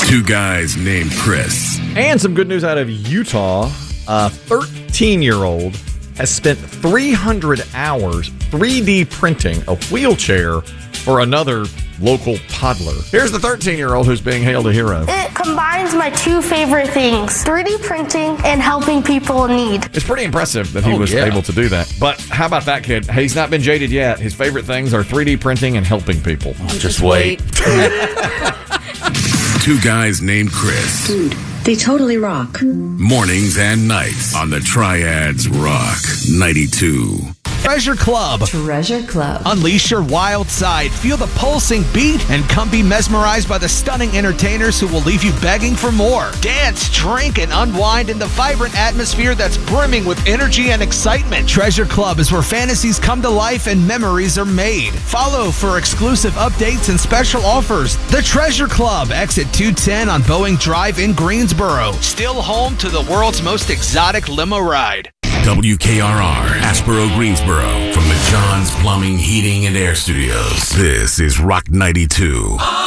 Two guys named Chris. And some good news out of Utah. A 13-year-old has spent 300 hours 3D printing a wheelchair for another local toddler. Here's the 13-year-old who's being hailed a hero. It combines my two favorite things, 3D printing and helping people in need. It's pretty impressive that he was able to do that. But how about that kid? He's not been jaded yet. His favorite things are 3D printing and helping people. Just wait. Two guys named Chris. Dude, they totally rock. Mornings and nights on the Triads Rock 92. Treasure Club. Treasure Club. Unleash your wild side. Feel the pulsing beat and come be mesmerized by the stunning entertainers who will leave you begging for more. Dance, drink, and unwind in the vibrant atmosphere that's brimming with energy and excitement. Treasure Club is where fantasies come to life and memories are made. Follow for exclusive updates and special offers. The Treasure Club, exit 210 on Boeing Drive in Greensboro. Still home to the world's most exotic limo ride. WKRR, Asheboro, Greensboro, from the John's Plumbing, Heating, and Air Studios. This is Rock 92.